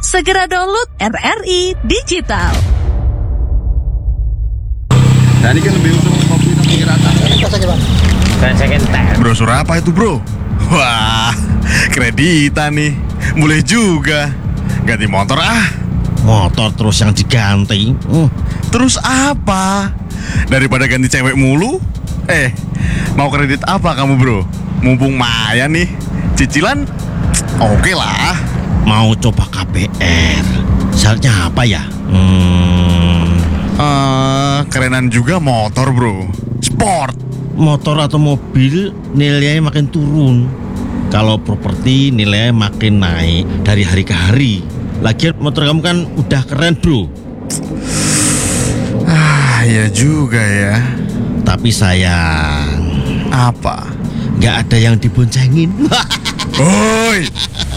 Segera download RRI Digital. Nah ini kan lebih untuk kopi dan pinggir atas. Brosur apa itu bro? Wah, kreditan nih. Boleh juga. Ganti motor ah. Motor terus yang diganti. Terus apa? Daripada ganti cewek mulu. Mau kredit apa kamu bro? Mumpung Maya nih. Cicilan oke lah. Mau coba KPR. Syaratnya apa ya? Kerenan juga motor bro. Sport. Motor atau mobil nilainya makin turun. Kalau properti nilainya makin naik dari hari ke hari. Lagian motor kamu kan udah keren bro. Ya juga ya. Tapi sayang, Apa? nggak ada yang diboncengin. Oi,